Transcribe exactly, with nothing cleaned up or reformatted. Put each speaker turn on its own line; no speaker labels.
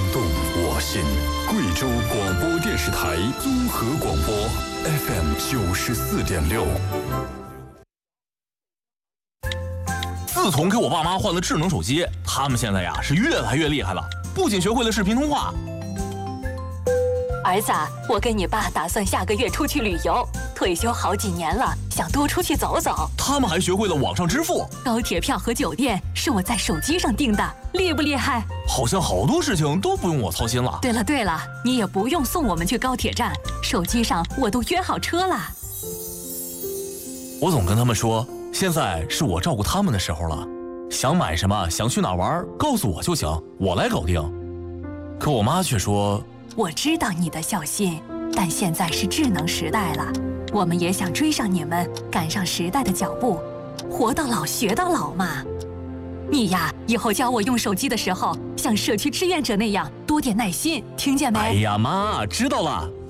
动我心。贵州广播电视台综合广播 F M 九十四点六。
自从给我爸妈换了智能手机，他们现在呀是越来越厉害了，不仅学会了视频通话。
儿子，我跟你爸打算下个月出去旅游，退休好几年了，想多出去走走。
他们还学会了网上支付，
高铁票和酒店是我在手机上订的，厉不厉害？
好像好多事情都不用我操心了。
对了对了，你也不用送我们去高铁站，手机上我都约好车了。
我总跟他们说，现在是我照顾他们的时候了，想买什么，想去哪玩，告诉我就行，我来搞定。可我妈却说，
我知道你的孝心，但现在是智能时代了，我们也想追上你们，赶上时代的脚步，活到老学到老嘛。你呀，以后教我用手机的时候，像社区志愿者那样多点耐心，听见没？
哎呀妈，知道了。